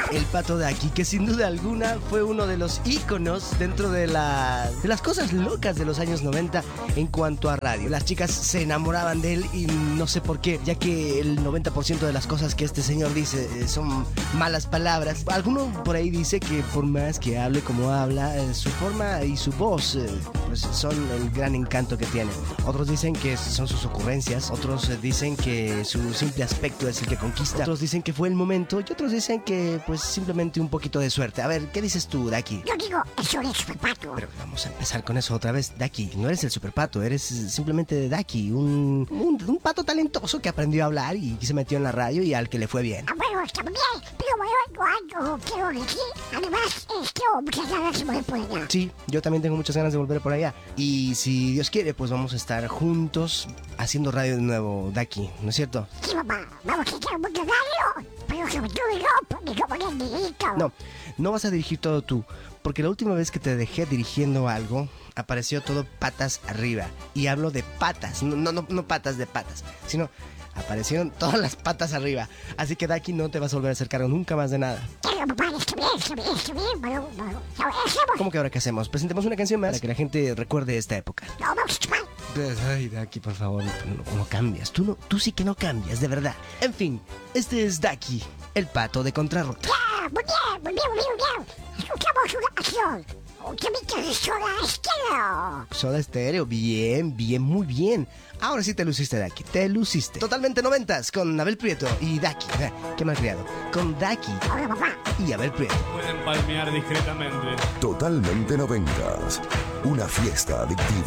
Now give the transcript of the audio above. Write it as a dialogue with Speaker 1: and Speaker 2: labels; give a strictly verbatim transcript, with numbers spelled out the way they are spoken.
Speaker 1: El Pato Daki, que sin duda alguna fue uno de los íconos dentro de, la, de las cosas locas de los años noventa en cuanto a radio. Las chicas se enamoraban de él y no sé por qué, ya que el noventa por ciento de las cosas que este señor dice eh, son malas palabras. Alguno por ahí dice que por más que hable como habla, eh, su forma y su voz eh, pues son el gran encanto que tiene. Otros dicen que son sus ocurrencias, otros eh, dicen que su simple aspecto es el que conquista, otros dicen que fue el momento y otros dicen que pues simplemente un poquito de suerte. A ver, ¿qué dices tú, Daki?
Speaker 2: Yo digo, eso es Superpato.
Speaker 1: Pero vamos a empezar con eso otra vez, Daki. No eres el Superpato, eres simplemente Daki, un, un, un pato talentoso que aprendió a hablar y se metió en la radio y al que le fue bien.
Speaker 2: Ah, bueno, está bien, pero bueno, algo quiero decir. Además, eh, tengo muchas ganas de volver por allá.
Speaker 1: Sí, yo también tengo muchas ganas de volver por allá. Y si Dios quiere, pues vamos a estar juntos haciendo radio de nuevo, Daki, ¿no es cierto?
Speaker 2: Sí, papá, vamos a echar mucho radio, pero sobre todo yo, porque yo voy a dirigir todo.
Speaker 1: No, no vas a dirigir todo tú, porque la última vez que te dejé dirigiendo algo, apareció todo patas arriba. Y hablo de patas, no, no, no, no patas de patas, sino aparecieron todas las patas arriba. Así que Daki no te vas a volver a hacer cargo nunca más de nada.
Speaker 2: Pero papá, está bien, está bien, está bien, bueno, bueno, ¿ahora qué hacemos?
Speaker 1: ¿Cómo que ahora qué hacemos? Presentemos una canción más para que la gente recuerde esta época.
Speaker 2: No, vamos a chupar.
Speaker 1: Ay, Daki, por favor, no, no cambias. Tú, no, tú sí que no cambias, de verdad. En fin, este es Daki, el pato de Contrarrota.
Speaker 2: Ya, muy bien, muy bien, muy bien, muy bien. Escuchamos una canción. Un temita de Soda Stereo.
Speaker 1: Soda Stereo, bien, bien, muy bien. Ahora sí te luciste, Daki, te luciste. Totalmente noventas con Abel Prieto y Daki. Eh, qué mal criado. Con Daki
Speaker 2: Hola, papá.
Speaker 1: y Abel Prieto.
Speaker 3: Pueden palmear discretamente.
Speaker 4: Totalmente noventas. Una fiesta adictiva.